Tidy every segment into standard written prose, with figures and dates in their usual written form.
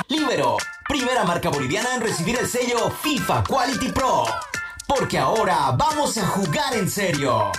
Libero, primera marca boliviana en recibir el sello FIFA Quality Pro. Porque ahora vamos a jugar en serio.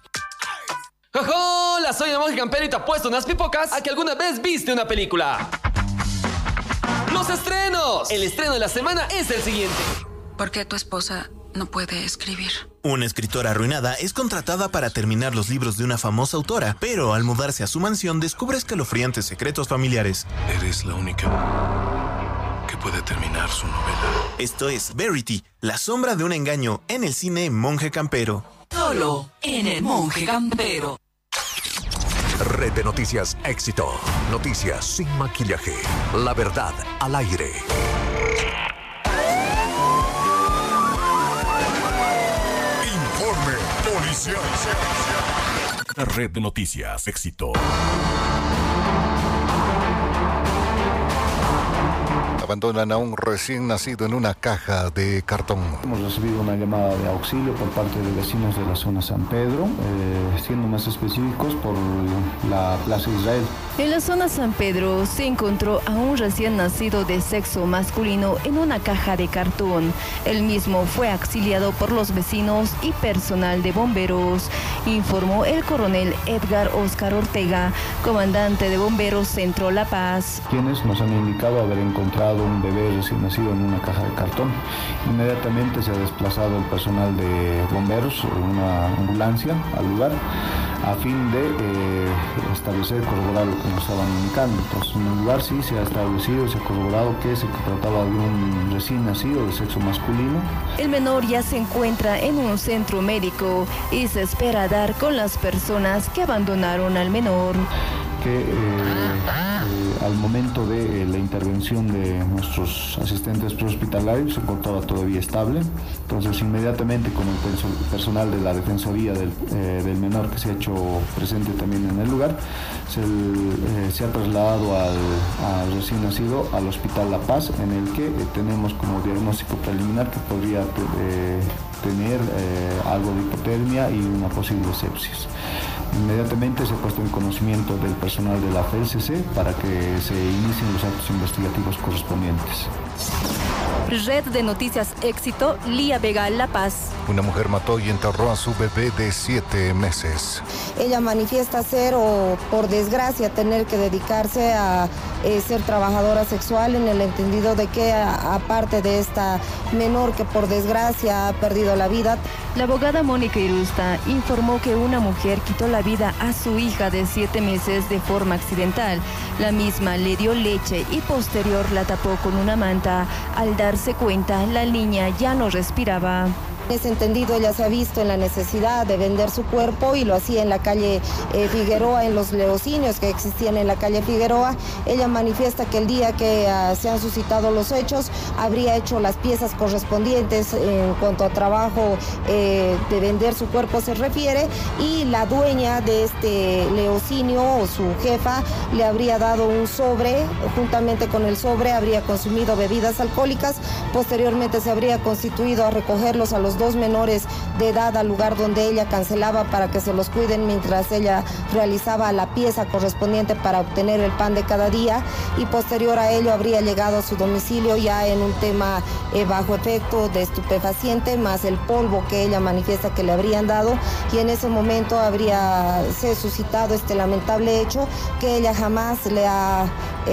Hola, soy el Monje Campero y te apuesto unas pipocas a que alguna vez viste una película. ¡Los estrenos! El estreno de la semana es el siguiente. ¿Por qué tu esposa no puede escribir? Una escritora arruinada es contratada para terminar los libros de una famosa autora, pero al mudarse a su mansión descubre escalofriantes secretos familiares. Eres la única que puede terminar su novela. Esto es Verity, la sombra de un engaño, en el cine Monje Campero. Solo en el Monje Campero. Red de Noticias Éxito. Noticias sin maquillaje. La verdad al aire. Informe policial. Red de Noticias Éxito. Abandonan a un recién nacido en una caja de cartón. Hemos recibido una llamada de auxilio por parte de vecinos de la zona San Pedro, siendo más específicos por la Plaza Israel. En la zona San Pedro se encontró a un recién nacido de sexo masculino en una caja de cartón. El mismo fue auxiliado por los vecinos y personal de bomberos, informó el coronel Edgar Oscar Ortega, comandante de Bomberos Centro La Paz. Quienes nos han indicado haber encontrado un bebé recién nacido en una caja de cartón. Inmediatamente se ha desplazado el personal de bomberos en una ambulancia al lugar a fin de establecer, corroborar lo que nos estaban indicando. Entonces, en el lugar sí se ha establecido y se ha corroborado que se trataba de un recién nacido de sexo masculino. El menor ya se encuentra en un centro médico y se espera dar con las personas que abandonaron al menor. Que al momento de la intervención de nuestros asistentes prehospitalarios se encontraba todavía estable. Entonces, inmediatamente con el personal de la Defensoría del menor que se ha hecho presente también en el lugar, se ha trasladado al recién nacido al Hospital La Paz, en el que tenemos como diagnóstico preliminar que podría tener algo de hipotermia y una posible sepsis. Inmediatamente se ha puesto en conocimiento del personal de la FELCC para que se inicien los actos investigativos correspondientes. Red de Noticias Éxito, Lía Vega, La Paz. Una mujer mató y enterró a su bebé de 7 meses. Ella manifiesta ser, o por desgracia tener que dedicarse a ser trabajadora sexual, en el entendido de que aparte de esta menor que por desgracia ha perdido la vida. La abogada Mónica Irusta informó que una mujer quitó la vida a su hija de 7 meses de forma accidental. La misma le dio leche y posterior la tapó con una manta. Al darse cuenta, la niña ya no respiraba. En ese entendido, ella se ha visto en la necesidad de vender su cuerpo y lo hacía en la calle Figueroa, en los leocinios que existían en la calle Figueroa. Ella manifiesta que el día que se han suscitado los hechos, habría hecho las piezas correspondientes en cuanto a trabajo de vender su cuerpo se refiere, y la dueña de este leocinio o su jefa le habría dado un sobre, juntamente con el sobre habría consumido bebidas alcohólicas. Posteriormente se habría constituido a recogerlos a los 2 menores de edad al lugar donde ella cancelaba para que se los cuiden mientras ella realizaba la pieza correspondiente para obtener el pan de cada día, y posterior a ello habría llegado a su domicilio ya en un tema bajo efecto de estupefaciente más el polvo que ella manifiesta que le habrían dado, y en ese momento habría suscitado este lamentable hecho que ella jamás le ha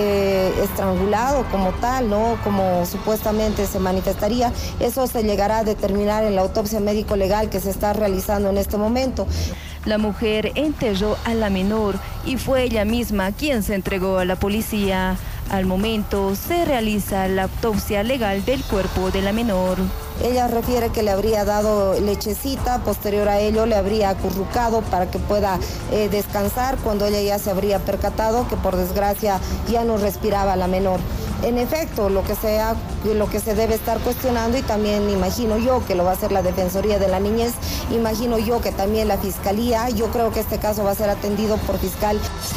estrangulado como tal, ¿no? Como supuestamente se manifestaría. Eso se llegará a determinar en la autopsia médico-legal que se está realizando en este momento. La mujer enterró a la menor y fue ella misma quien se entregó a la policía. Al momento se realiza la autopsia legal del cuerpo de la menor. Ella refiere que le habría dado lechecita, posterior a ello le habría acurrucado para que pueda descansar, cuando ella ya se habría percatado que por desgracia ya no respiraba la menor. En efecto, lo que se debe estar cuestionando, y también imagino yo que lo va a hacer la Defensoría de la Niñez, imagino yo que también la Fiscalía, yo creo que este caso va a ser atendido por fiscal.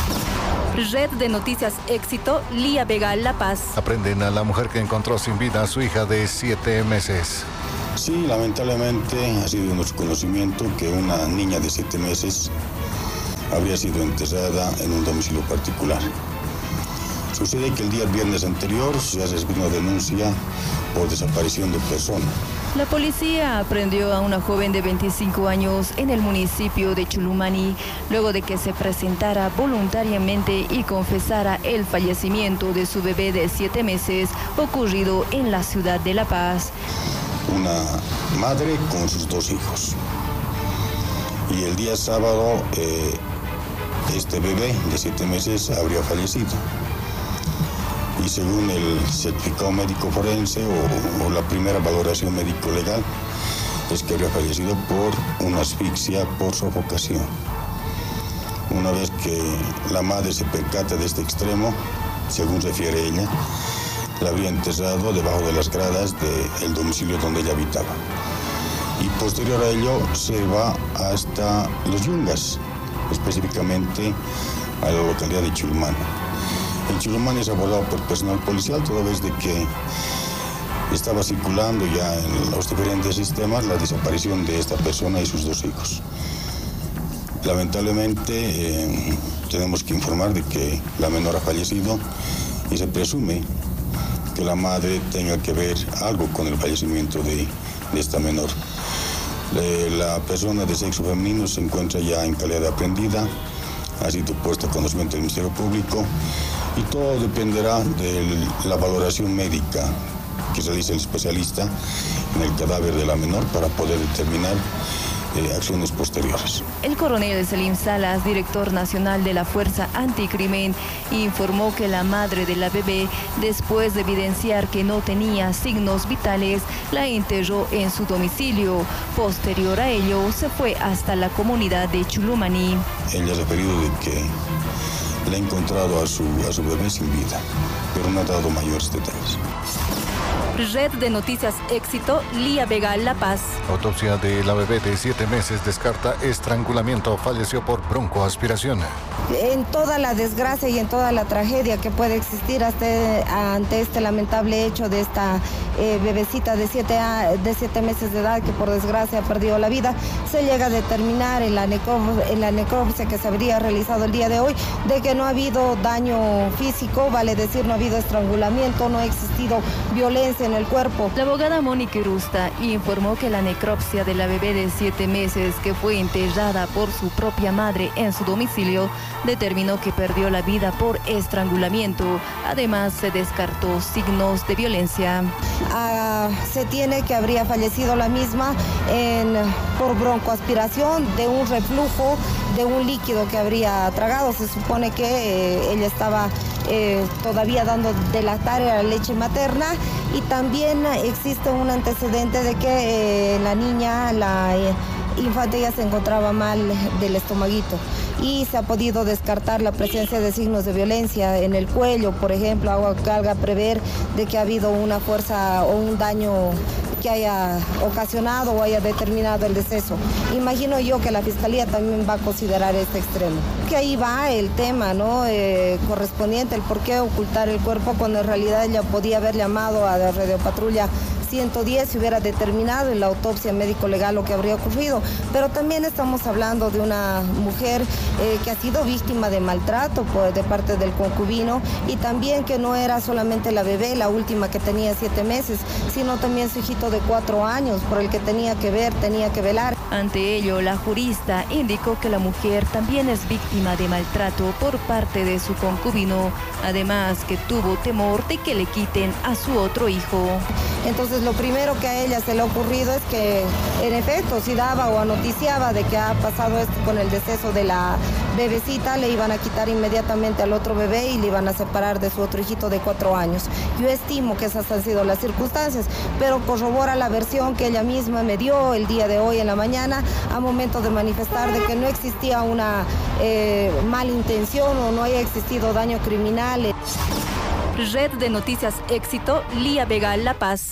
Red de Noticias Éxito, Lía Vega, La Paz. Aprenden a la mujer que encontró sin vida a su hija de 7 meses. Sí, lamentablemente ha sido de nuestro conocimiento que una niña de 7 meses habría sido enterrada en un domicilio particular. Sucede que el día viernes anterior se ha recibido una denuncia por desaparición de persona. La policía aprendió a una joven de 25 años en el municipio de Chulumani, luego de que se presentara voluntariamente y confesara el fallecimiento de su bebé de 7 meses ocurrido en la ciudad de La Paz. Una madre con sus 2 hijos. Y el día sábado este bebé de 7 meses habría fallecido. Y según el certificado médico forense o la primera valoración médico-legal, es que habría fallecido por una asfixia por sofocación. Una vez que la madre se percata de este extremo, según refiere ella, la habría enterrado debajo de las gradas del domicilio donde ella habitaba. Y posterior a ello se va hasta Los Yungas, específicamente a la localidad de Chulumani. En Chulumani es abordado por personal policial, toda vez de que estaba circulando ya en los diferentes sistemas la desaparición de esta persona y sus 2 hijos. Lamentablemente tenemos que informar de que la menor ha fallecido y se presume que la madre tenga que ver algo con el fallecimiento de esta menor. La persona de sexo femenino se encuentra ya en calidad de aprehendida, ha sido puesta a conocimiento del Ministerio Público y todo dependerá de la valoración médica que realice el especialista en el cadáver de la menor para poder determinar acciones posteriores. El coronel Selim Salas, director nacional de la Fuerza Anticrimen, informó que la madre de la bebé, después de evidenciar que no tenía signos vitales, la enterró en su domicilio. Posterior a ello, se fue hasta la comunidad de Chulumani. Ella ha referido de que le ha encontrado a su bebé sin vida, pero no ha dado mayores detalles. Red de Noticias Éxito, Lía Vega, La Paz. Autopsia de la bebé de 7 meses descarta estrangulamiento. Falleció por broncoaspiración. En toda la desgracia y en toda la tragedia que puede existir ante este lamentable hecho de esta bebecita de 7 meses de edad que por desgracia perdió la vida, se llega a determinar en la necropsia que se habría realizado el día de hoy de que no ha habido daño físico, vale decir, no ha habido estrangulamiento, no ha existido violencia en el cuerpo. La abogada Mónica Irusta informó que la necropsia de la bebé de 7 meses que fue enterrada por su propia madre en su domicilio determinó que perdió la vida por estrangulamiento. Además, se descartó signos de violencia. Se tiene que habría fallecido la misma por broncoaspiración de un reflujo de un líquido que habría tragado. Se supone que ella estaba todavía dando de lactar a la leche materna y también existe un antecedente de que la niña, la infante ya se encontraba mal del estomaguito y se ha podido descartar la presencia de signos de violencia en el cuello, por ejemplo, haga prever de que ha habido una fuerza o un daño que haya ocasionado o haya determinado el deceso. Imagino yo que la Fiscalía también va a considerar este extremo. Que ahí va el tema, ¿no? Correspondiente, el por qué ocultar el cuerpo cuando en realidad ella podía haber llamado a la Radiopatrulla 110 si hubiera determinado en la autopsia médico-legal lo que habría ocurrido. Pero también estamos hablando de una mujer que ha sido víctima de maltrato de parte del concubino y también que no era solamente la bebé, la última que tenía 7 meses, sino también su hijito de 4 años por el que tenía que ver, tenía que velar. Ante ello, la jurista indicó que la mujer también es víctima de maltrato por parte de su concubino, además que tuvo temor de que le quiten a su otro hijo. Entonces lo primero que a ella se le ha ocurrido es que en efecto si daba o anoticiaba de que ha pasado esto con el deceso de la bebecita, le iban a quitar inmediatamente al otro bebé y le iban a separar de su otro hijito de 4 años. Yo estimo que esas han sido las circunstancias, pero corrobora la versión que ella misma me dio el día de hoy en la mañana a momento de manifestar de que no existía una mala intención o no haya existido daño criminal. Red de Noticias Éxito, Lía Vega, La Paz.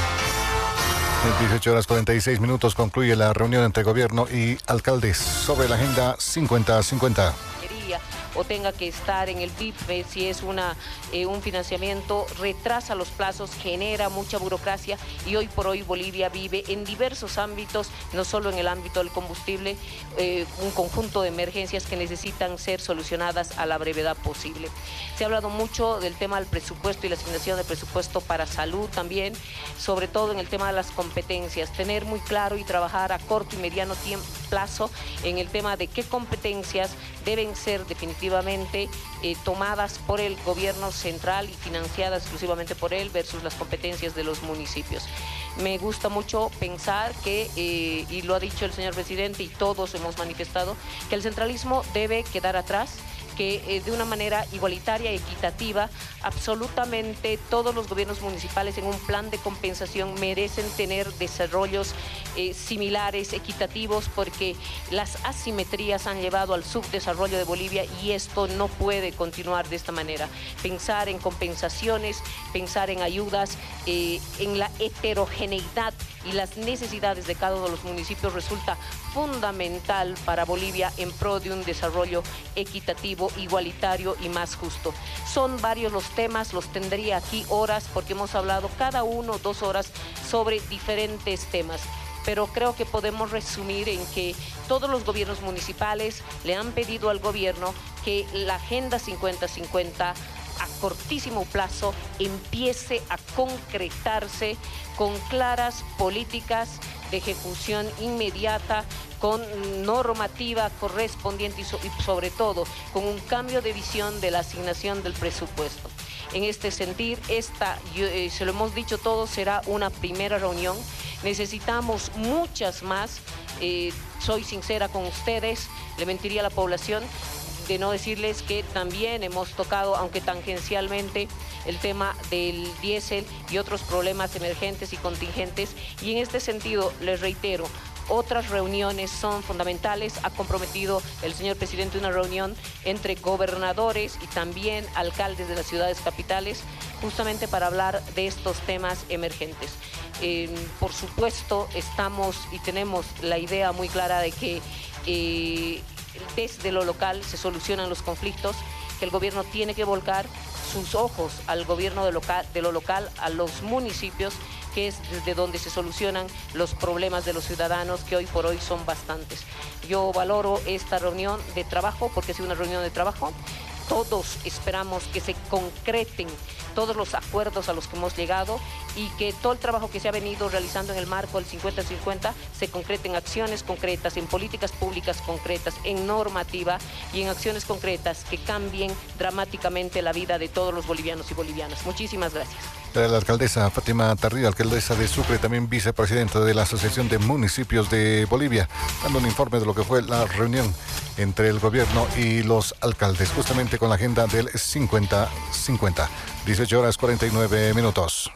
18:46 concluye la reunión entre gobierno y alcaldes sobre la agenda 50-50. o tenga que estar en el BIPME, si es un financiamiento, retrasa los plazos, genera mucha burocracia y hoy por hoy Bolivia vive en diversos ámbitos, no solo en el ámbito del combustible, un conjunto de emergencias que necesitan ser solucionadas a la brevedad posible. Se ha hablado mucho del tema del presupuesto y la asignación de presupuesto para salud también, sobre todo en el tema de las competencias, tener muy claro y trabajar a corto y mediano plazo en el tema de qué competencias deben ser definitivamente tomadas por el gobierno central y financiadas exclusivamente por él versus las competencias de los municipios. Me gusta mucho pensar que, y lo ha dicho el señor presidente y todos hemos manifestado, que el centralismo debe quedar atrás, que de una manera igualitaria y equitativa, absolutamente todos los gobiernos municipales en un plan de compensación merecen tener desarrollos similares, equitativos, porque las asimetrías han llevado al subdesarrollo de Bolivia y esto no puede continuar de esta manera. Pensar en compensaciones, pensar en ayudas, en la heterogeneidad y las necesidades de cada uno de los municipios resulta fundamental para Bolivia en pro de un desarrollo equitativo, igualitario y más justo. Son varios los temas, los tendría aquí horas porque hemos hablado cada uno 2 horas sobre diferentes temas. Pero creo que podemos resumir en que todos los gobiernos municipales le han pedido al gobierno que la Agenda 50-50 a cortísimo plazo empiece a concretarse con claras políticas de ejecución inmediata, con normativa correspondiente y sobre todo con un cambio de visión de la asignación del presupuesto. En este sentido, se lo hemos dicho todos, será una primera reunión. Necesitamos muchas más. Soy sincera con ustedes, le mentiría a la población de no decirles que también hemos tocado, aunque tangencialmente, el tema del diésel y otros problemas emergentes y contingentes. Y en este sentido, les reitero, otras reuniones son fundamentales. Ha comprometido el señor presidente una reunión entre gobernadores y también alcaldes de las ciudades capitales, justamente para hablar de estos temas emergentes. Por supuesto, estamos y tenemos la idea muy clara de que desde lo local se solucionan los conflictos, que el gobierno tiene que volcar sus ojos al gobierno de lo local, a los municipios, que es desde donde se solucionan los problemas de los ciudadanos, que hoy por hoy son bastantes. Yo valoro esta reunión de trabajo porque ha sido una reunión de trabajo. Todos esperamos que se concreten todos los acuerdos a los que hemos llegado y que todo el trabajo que se ha venido realizando en el marco del 50-50 se concrete en acciones concretas, en políticas públicas concretas, en normativa y en acciones concretas que cambien dramáticamente la vida de todos los bolivianos y bolivianas. Muchísimas gracias. La alcaldesa Fátima Tarrido, alcaldesa de Sucre, también vicepresidenta de la Asociación de Municipios de Bolivia, dando un informe de lo que fue la reunión entre el gobierno y los alcaldes, justamente con la agenda del 50-50. 18:49.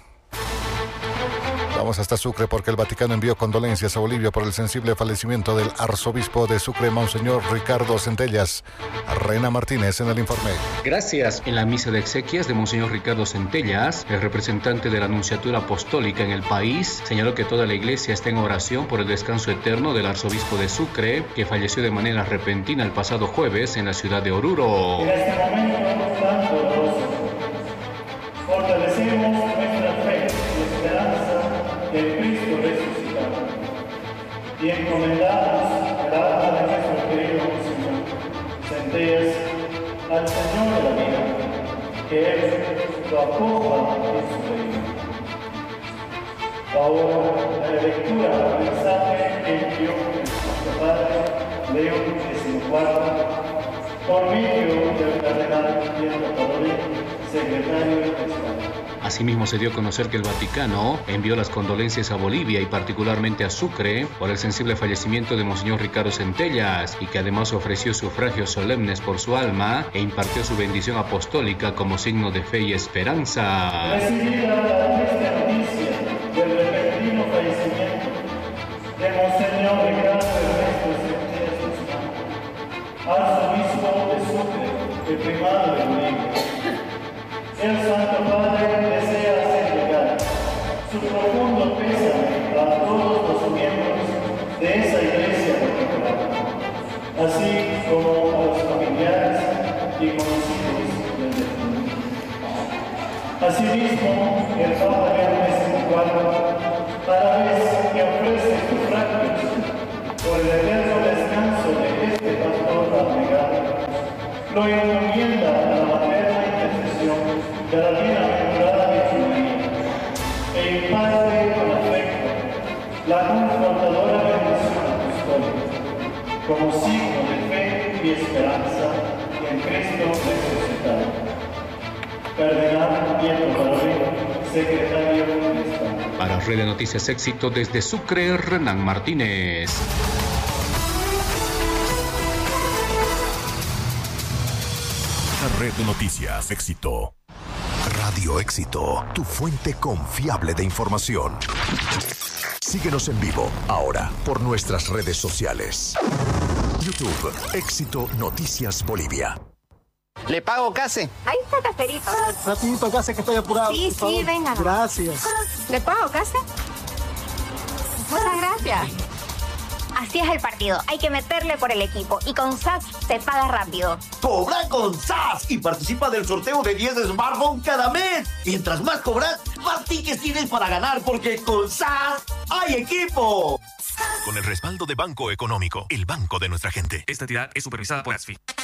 Vamos hasta Sucre porque el Vaticano envió condolencias a Bolivia por el sensible fallecimiento del arzobispo de Sucre, Monseñor Ricardo Centellas. Reina Martínez en el informe. Gracias. En la misa de exequias de Monseñor Ricardo Centellas, el representante de la Nunciatura Apostólica en el país señaló que toda la iglesia está en oración por el descanso eterno del arzobispo de Sucre, que falleció de manera repentina el pasado jueves en la ciudad de Oruro. En este momento, tanto fortalecemos nuestra fe y esperanza en Cristo resucitado y encomendamos el alma de nuestro querido Monseñor Centellas al Señor de la vida, que Él lo acoja en su reino. Ahora, la lectura del mensaje que envió nuestro Padre León XIV por medio del cardenal Pietro Parolin, secretario del Estado. Asimismo, se dio a conocer que el Vaticano envió las condolencias a Bolivia y particularmente a Sucre por el sensible fallecimiento de Monseñor Ricardo Centellas y que además ofreció sufragios solemnes por su alma e impartió su bendición apostólica como signo de fe y esperanza. Recibida la triste noticia del repentino fallecimiento de Monseñor Ricardo Ernesto Centellas Guzmán, arzobispo de Sucre, el primado de Bolivia, el Santo Padre desea hacer llegar su profundo pésame a todos los miembros de esa iglesia particular, así como a los familiares y conocidos del defunto. Asimismo, el Papa León XXIV, cada vez que ofrece sufragios por el eterno descanso de este pastor abnegado, lo encomienda a la materna intercesión de la bienaventurada Virgen María e imparte con afecto la confortadora bendición apostólica como signo de fe y esperanza en Cristo resucitado. Cardenal Pietro Parolin, secretario de Estado. Para Red de Noticias Éxito desde Sucre, Renan Martínez. Red de Noticias Éxito. Radio Éxito, tu fuente confiable de información. Síguenos en vivo ahora por nuestras redes sociales. YouTube, Éxito Noticias Bolivia. Le pago case. Ahí está Caserito. Rapidito, case, que estoy apurado. Sí, sí, venga. Gracias. ¿Le pago case? Muchas gracias. Así es el partido. Hay que meterle por el equipo. Y con SAS se paga rápido. Cobra con SAS y participa del sorteo de 10 smartphones cada mes. Mientras más cobras, más tickets tienes para ganar, porque con SAS hay equipo. Con el respaldo de Banco Económico, el banco de nuestra gente. Esta entidad es supervisada por ASFI.